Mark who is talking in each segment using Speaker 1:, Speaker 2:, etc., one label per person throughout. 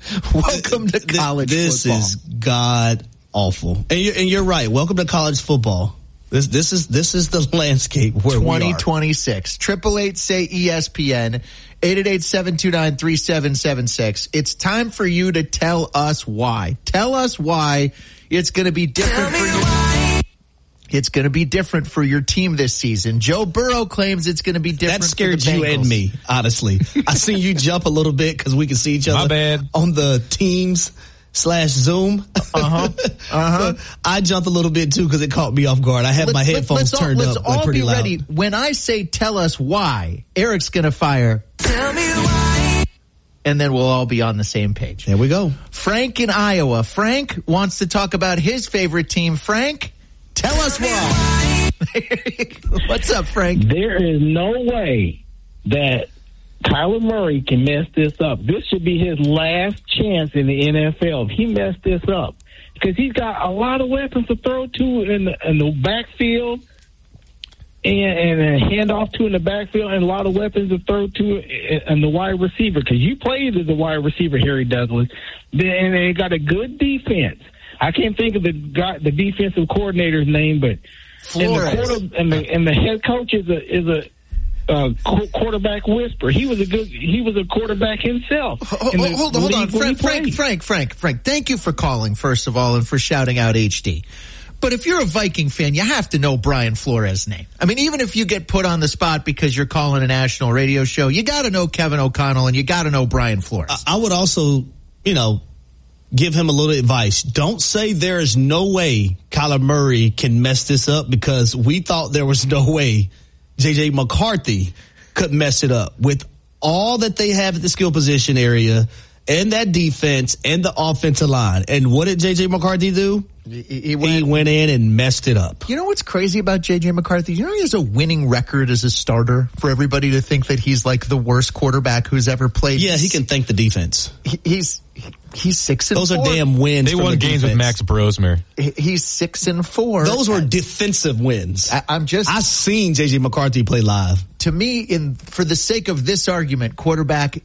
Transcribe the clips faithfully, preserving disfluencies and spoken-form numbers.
Speaker 1: Welcome to college
Speaker 2: this
Speaker 1: football.
Speaker 2: This is god awful. And you're, and you're right. Welcome to college football. This this is this is the landscape where
Speaker 1: twenty twenty-six. Triple eight say E S P N. eight eight eight, seven two nine, three seven seven six. It's time for you to tell us why. Tell us why it's going to be different for you. It's going to be different for your team this season. Joe Burrow claims it's going to be different.
Speaker 2: That scared
Speaker 1: for the
Speaker 2: you
Speaker 1: Bengals.
Speaker 2: and me, honestly. I seen you jump a little bit because we can see each other
Speaker 3: My bad.
Speaker 2: on the Teams slash Zoom.
Speaker 1: Uh-huh. Uh-huh.
Speaker 2: I jumped a little bit too because it caught me off guard. I had
Speaker 1: Let's,
Speaker 2: my headphones
Speaker 1: let's
Speaker 2: turned
Speaker 1: all, let's
Speaker 2: up
Speaker 1: all
Speaker 2: like pretty
Speaker 1: be
Speaker 2: loud.
Speaker 1: ready. When I say tell us why, Eric's going to fire.
Speaker 4: Tell me why.
Speaker 1: And then we'll all be on the same page.
Speaker 2: There we go.
Speaker 1: Frank in Iowa. Frank wants to talk about his favorite team. Frank, tell us why. What's up, Frank?
Speaker 5: There is no way that Kyler Murray can mess this up. This should be his last chance in the N F L. If he messed this up, because he's got a lot of weapons to throw to in the, in the backfield and, and a handoff to in the backfield, and a lot of weapons to throw to in the wide receiver. Because you played as a wide receiver, Harry Douglas, and they got a good defense. I can't think of the guy, the defensive coordinator's name, but and the, quarter, and the and the head coach is a is a uh, quarterback whisperer. He was a good. He was a quarterback himself.
Speaker 1: Hold, hold, hold, hold on, Frank, Frank, Frank, Frank, Frank. Thank you for calling, first of all, and for shouting out H D. But if you're a Viking fan, you have to know Brian Flores' name. I mean, even if you get put on the spot because you're calling a national radio show, you got to know Kevin O'Connell and you got to know Brian Flores.
Speaker 2: I, I would also, you know, give him a little advice. Don't say there is no way Kyler Murray can mess this up, because we thought there was no way J J McCarthy could mess it up with all that they have at the skill position area and that defense and the offensive line. And what did J J McCarthy do?
Speaker 1: He went,
Speaker 2: he went in and messed it up.
Speaker 1: You know what's crazy about J J McCarthy? You know he has a winning record as a starter, for everybody to think that he's like the worst quarterback who's ever played.
Speaker 2: Yeah, he can thank the defense.
Speaker 1: He, he's he's six and
Speaker 2: Those
Speaker 1: four.
Speaker 2: are damn wins.
Speaker 3: They won
Speaker 2: the
Speaker 3: games
Speaker 2: defense.
Speaker 3: with Max Brosmer.
Speaker 1: He's six and four.
Speaker 2: Those were defensive wins.
Speaker 1: I, I'm just.
Speaker 2: I've seen J J McCarthy play live.
Speaker 1: To me, in for the sake of this argument, quarterback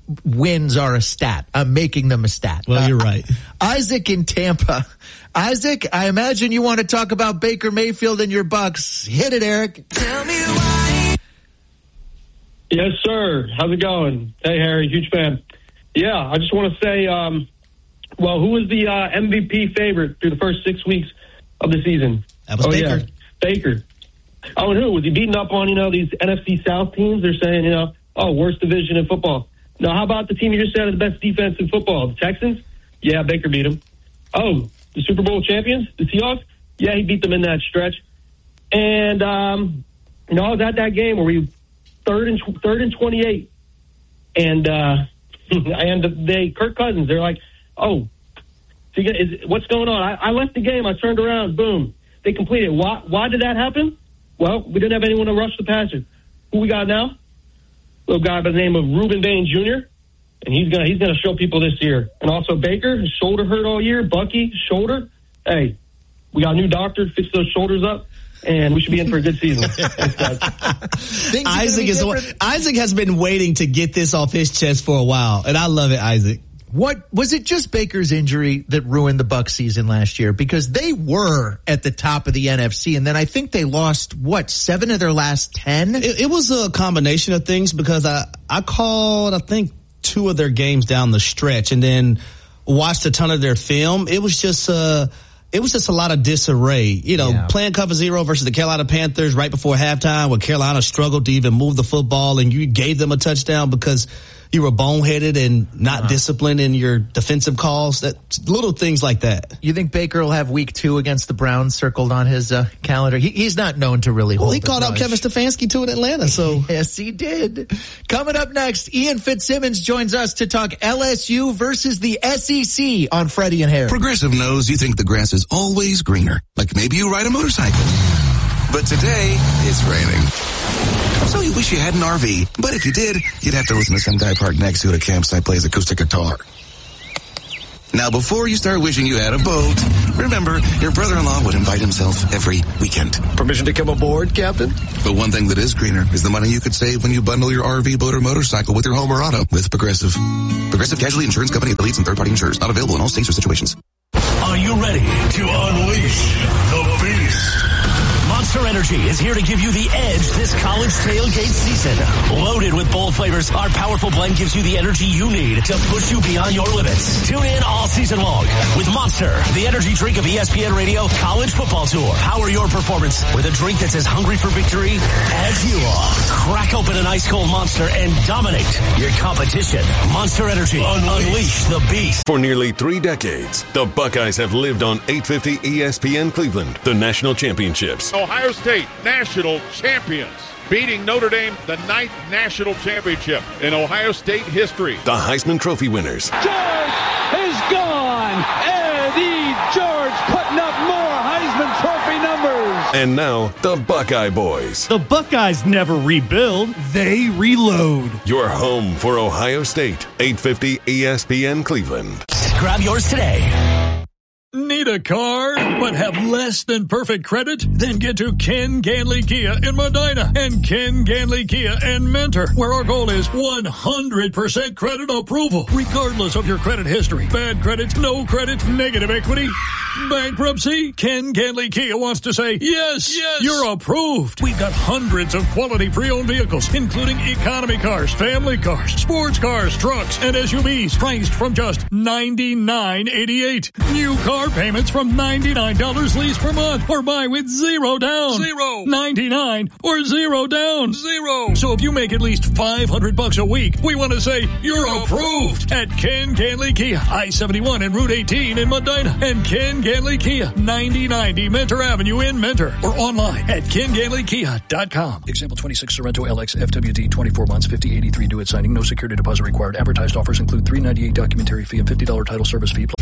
Speaker 1: wins are a stat. I'm making them a stat.
Speaker 2: Well,
Speaker 1: uh,
Speaker 2: you're right.
Speaker 1: Isaac in Tampa. Isaac, I imagine you want to talk about Baker Mayfield and your Bucks. Hit it, Eric.
Speaker 4: Tell me why.
Speaker 6: Yes, sir. How's it going? Hey, Harry, huge fan. Yeah, I just want to say, um, well, who was the uh, M V P favorite through the first six weeks of the season?
Speaker 2: That was
Speaker 6: oh,
Speaker 2: Baker.
Speaker 6: Yeah, Baker. Oh, and who? Was he beating up on, you know, these N F C South teams? They're saying, you know, oh, worst division in football. Now, how about the team you just said is the best defense in football? The Texans? Yeah, Baker beat them. Oh, the Super Bowl champions? The Seahawks? Yeah, he beat them in that stretch. And, um, you know, I was at that game where we third and third and twenty-eight. And, uh, and they, Kirk Cousins, they're like, oh, is, what's going on? I, I left the game. I turned around. Boom. They completed. Why, why did that happen? Well, we didn't have anyone to rush the passer. Who we got now? Little guy by the name of Reuben Bain Junior And he's gonna he's gonna show people this year. And also Baker, his shoulder hurt all year. Bucky, shoulder. Hey, we got a new doctor, fix those shoulders up, and we should be in for a good season.
Speaker 2: Isaac is Isaac has been waiting to get this off his chest for a while, and I love it, Isaac.
Speaker 1: What was it? Just Baker's injury that ruined the Bucs season last year, because they were at the top of the N F C, and then I think they lost what seven of their last ten.
Speaker 2: It, it was a combination of things, because I I called I think two of their games down the stretch, and then watched a ton of their film. It was just uh it was just a lot of disarray. You know, yeah. Playing cover zero versus the Carolina Panthers right before halftime, where Carolina struggled to even move the football, and you gave them a touchdown because you were boneheaded and not uh-huh. disciplined in your defensive calls. That little things like that.
Speaker 1: You think Baker will have week two against the Browns circled on his uh, calendar? He, he's not known to really
Speaker 2: well,
Speaker 1: hold.
Speaker 2: Well, he called out Kevin Stefanski too in Atlanta. So
Speaker 1: yes, he did. Coming up next, Ian Fitzsimmons joins us to talk L S U versus the S E C on Freddie and Harry.
Speaker 7: Progressive knows you think the grass is always greener. Like maybe you ride a motorcycle. But today, it's raining. So you wish you had an R V. But if you did, you'd have to listen to some guy parked next to it at a campsite plays acoustic guitar. Now, before you start wishing you had a boat, Remember, your brother-in-law would invite himself every weekend.
Speaker 3: Permission to come aboard, Captain?
Speaker 7: But one thing that is greener is the money you could save when you bundle your R V, boat, or motorcycle with your home or auto with Progressive. Progressive Casualty Insurance Company affiliates and third-party insurers. Not available in all states or situations.
Speaker 8: Are you ready to unleash the beast? Monster Energy is here to give you the edge this college tailgate season. Loaded with bold flavors, our powerful blend gives you the energy you need to push you beyond your limits. Tune in all season long with Monster, the energy drink of E S P N Radio College Football Tour. Power your performance with a drink that's as hungry for victory as you are. Crack open an ice-cold Monster and dominate your competition. Monster Energy, unleash, unleash the beast.
Speaker 9: For nearly three decades, the Buckeyes have lived on eight fifty E S P N Cleveland, the national championships.
Speaker 10: Ohio State, national champions, beating Notre Dame, the ninth national championship in Ohio State history.
Speaker 9: The Heisman Trophy winners.
Speaker 11: George is gone. Eddie George putting up more Heisman Trophy numbers.
Speaker 9: And now, the Buckeye Boys.
Speaker 12: The Buckeyes never rebuild, they reload.
Speaker 9: Your home for Ohio State, eight fifty E S P N Cleveland.
Speaker 8: Grab yours today.
Speaker 13: Need a car, but have less than perfect credit? Then get to Ken Ganley Kia in Medina and Ken Ganley Kia in Mentor, where our goal is one hundred percent credit approval, regardless of your credit history. Bad credit, no credit, negative equity, bankruptcy. Ken Ganley Kia wants to say, yes, yes, you're approved. We've got hundreds of quality pre-owned vehicles, including economy cars, family cars, sports cars, trucks, and S U Vs, priced from just ninety-nine eighty-eight. New car payments from ninety-nine dollars lease per month, or buy with zero down. Zero. ninety-nine or zero down. Zero. So if you make at least five hundred bucks a week, we want to say you're approved at Ken Ganley Kia, I seventy-one and Route eighteen in Medina, and Ken Ganley Kia, ninety ninety Mentor Avenue in Mentor, or online at ken ganley kia dot com. Example twenty-six Sorrento L X F W D, twenty-four months, fifty eighty-three due at signing. No security deposit required. Advertised offers include three ninety-eight documentary fee and fifty dollars title service fee.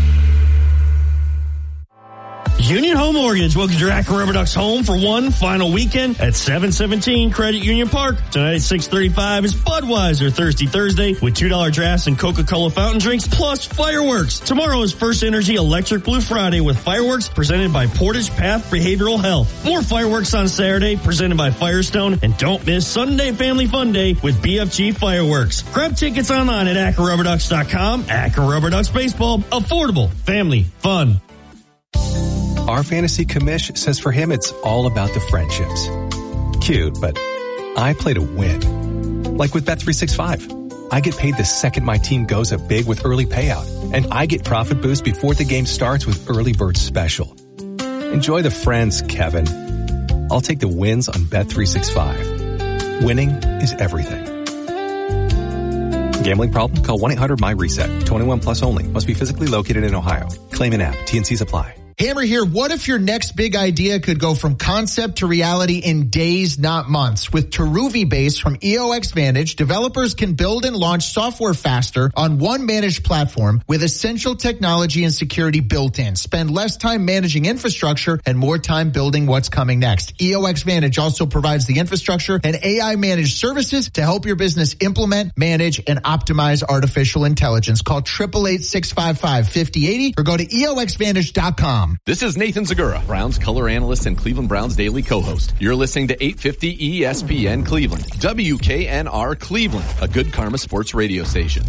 Speaker 12: Union Home Mortgage welcomes your Akron Rubber Ducks home for one final weekend at seven seventeen Credit Union Park. Tonight at six thirty-five is Budweiser Thirsty Thursday with two dollar drafts and Coca-Cola fountain drinks plus fireworks. Tomorrow is First Energy Electric Blue Friday with fireworks presented by Portage Path Behavioral Health. More fireworks on Saturday presented by Firestone. And don't miss Sunday Family Fun Day with B F G Fireworks. Grab tickets online at akron rubber ducks dot com. Akron Rubber Ducks Baseball. Affordable. Family. Fun.
Speaker 14: Our fantasy commish says for him it's all about the friendships. Cute, but I play to win. Like with Bet three sixty-five. I get paid the second my team goes up big with early payout. And I get profit boost before the game starts with Early Bird Special. Enjoy the friends, Kevin. I'll take the wins on Bet three sixty-five. Winning is everything. Gambling problem? Call one eight hundred my reset. twenty-one plus only. Must be physically located in Ohio. Claim an app. T and Cs apply.
Speaker 1: Hammer here. What if your next big idea could go from concept to reality in days, not months? With Teruvi Base from E O X Vantage, developers can build and launch software faster on one managed platform with essential technology and security built in. Spend less time managing infrastructure and more time building what's coming next. E O X Vantage also provides the infrastructure and A I managed services to help your business implement, manage, and optimize artificial intelligence. Call eight eight eight, six five five, five oh eight oh or go to E O X vantage dot com.
Speaker 15: This is Nathan Zagura, Browns color analyst and Cleveland Browns daily co-host. You're listening to eight fifty E S P N Cleveland, W K N R Cleveland, a Good Karma sports radio station.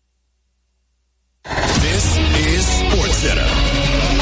Speaker 8: This is SportsCenter.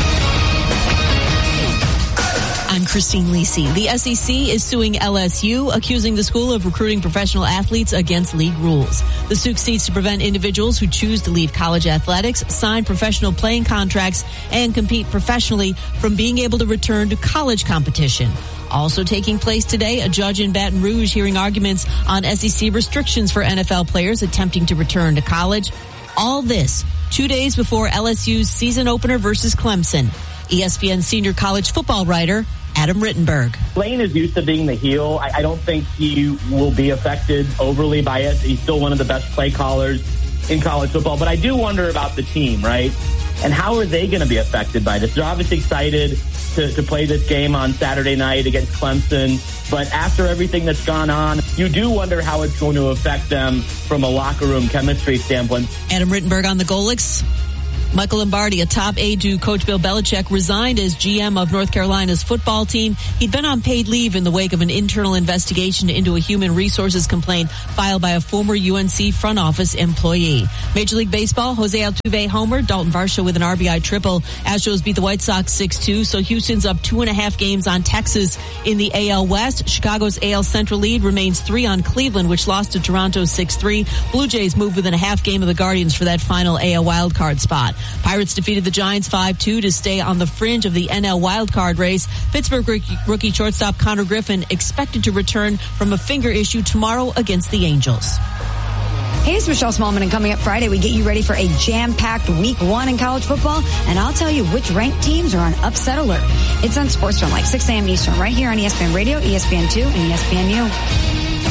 Speaker 16: I'm Christine Lisi. The S E C is suing L S U, accusing the school of recruiting professional athletes against league rules. The suit seeks to prevent individuals who choose to leave college athletics, sign professional playing contracts, and compete professionally from being able to return to college competition. Also taking place today, a judge in Baton Rouge hearing arguments on S E C restrictions for N F L players attempting to return to college. All this two days before L S U's season opener versus Clemson. E S P N senior college football writer Adam Rittenberg.
Speaker 17: Lane is used to being the heel. I, I don't think he will be affected overly by it. He's still one of the best play callers in college football. But I do wonder about the team, right? And how are they going to be affected by this? They're obviously excited to, to play this game on Saturday night against Clemson. But after everything that's gone on, you do wonder how it's going to affect them from a locker room chemistry standpoint.
Speaker 16: Adam Rittenberg on the Golix. Michael Lombardi, a top aide to Coach Bill Belichick, resigned as G M of North Carolina's football team. He'd been on paid leave in the wake of an internal investigation into a human resources complaint filed by a former U N C front office employee. Major League Baseball, Jose Altuve homer, Dalton Varsho with an R B I triple. Astros beat the White Sox six two, so Houston's up two and a half games on Texas in the A L West. Chicago's A L Central lead remains three on Cleveland, which lost to Toronto six three. Blue Jays move within a half game of the Guardians for that final A L wildcard spot. Pirates defeated the Giants five two to stay on the fringe of the N L wildcard race. Pittsburgh rookie, rookie shortstop Connor Griffin expected to return from a finger issue tomorrow against the Angels.
Speaker 18: Hey, it's Michelle Smallman, and coming up Friday, we get you ready for a jam-packed week one in college football, and I'll tell you which ranked teams are on upset alert. It's on SportsFilm, like six a.m. Eastern, right here on E S P N Radio, E S P N two, and E S P N U.